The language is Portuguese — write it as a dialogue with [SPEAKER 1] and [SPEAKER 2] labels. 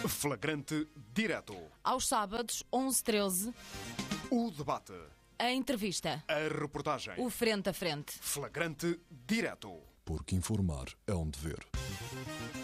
[SPEAKER 1] Flagrante Direto.
[SPEAKER 2] Aos sábados, 11h13,
[SPEAKER 1] O debate.
[SPEAKER 2] a entrevista,
[SPEAKER 1] A reportagem.
[SPEAKER 2] o frente a frente.
[SPEAKER 1] Flagrante Direto.
[SPEAKER 3] Porque informar é um dever.